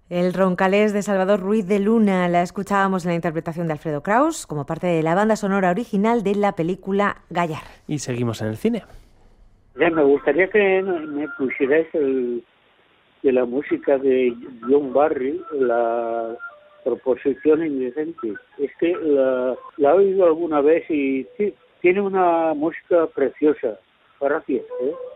El roncalés de Salvador Ruiz de Luna la escuchábamos en la interpretación de Alfredo Kraus como parte de la banda sonora original de la película Gallar. Y seguimos en el cine. Ya, me gustaría que me pusierais de la música de John Barry, la proposición indecente. Es que la he oído alguna vez y sí, tiene una música preciosa. Gracias.